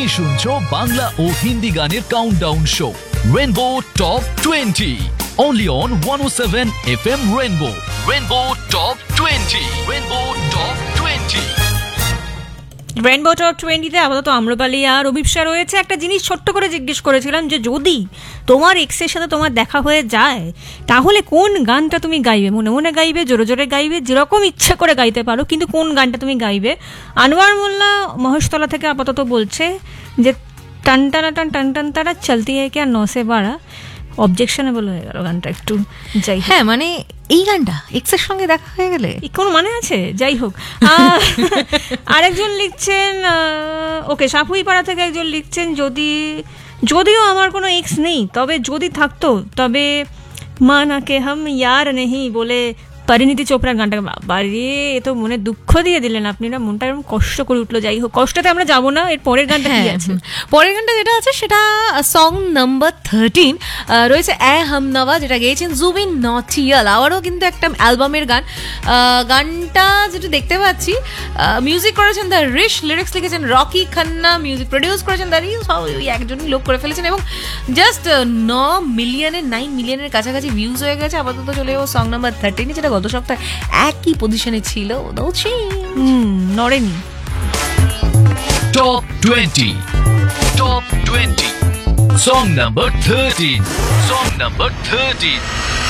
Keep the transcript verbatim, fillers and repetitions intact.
শুনছো বাংলা ও হিন্দি গানের countdown show rainbow top twenty only on one oh seven F M Rainbow. Rainbow Top twenty. Rainbow Top twenty. Rainbow top টোয়েন্টিতে আপাতত আম্রপালি আর অভিপ্সা রয়েছে। একটা জিনিস ছোট্ট করে জিজ্ঞেস করেছিলাম যে যদি তোমার এক্সের সাথে তোমার দেখা হয়ে যায় তাহলে কোন গানটা তুমি গাইবে? মনে মনে গাইবে, জোরে জোরে গাইবে, যেরকম ইচ্ছা করে গাইতে পারো, কিন্তু কোন গানটা তুমি গাইবে? আনোয়ার মোল্লা মহেশতলা থেকে আপাতত বলছে যে টান টানা টান টান টান তারা চলতি হ্যায় ক্যা নসে বাড়া। অবজেকশনেবল হয়ে গেল গানটা একটু। যাই হ্যাঁ, মানে এই গানটা এক্সের সঙ্গে দেখা হয়ে গেলে কোনো মানে আছে? যাই হোক, আরেকজন লিখছেন, ওকে সাপুই পাড়া থেকে একজন লিখছেন, যদি যদিও আমার কোনো এক্স নেই, তবে যদি থাকতো তবে মানা কে হাম ইয়ার নেহি বলে পরিণীতি চোপড়ার গানটা। বাড়ি এ তো মনে দুঃখ দিয়ে দিলেন আপনি, না মনটা এরকম কষ্ট করে উঠলো। যাই হোক, কষ্টতে আমরা যাবো না। এর পরের গানটা কি আছে? পরের গানটা যেটা আছে সেটা সং নাম্বার থার্টিন রয়েছে এ হামনওয়া, যেটা গেয়েছেন জুবিন নটিয়াল। আবারও কিন্তু একটা অ্যালবামের গান। গানটা যেটা দেখতে পাচ্ছি মিউজিক করেছেন দ্য রিশ, লিরিক্স লিখেছেন রকি খান্না, মিউজিক প্রডিউস করেছেন দ্য রিশ। ওই একজনই লোক করে ফেলেছেন এবং জাস্ট ন মিলিয়নের নাইন মিলিয়নের কাছাকাছি ভিউজ হয়ে গেছে। আপাতত চলে যাবো সং নাম্বার থার্টিনে, যেটা গত সপ্তাহে একই পজিশনে ছিল। নড়েনি। Top twenty. Top twenty. Song number thirteen. Song number thirteen.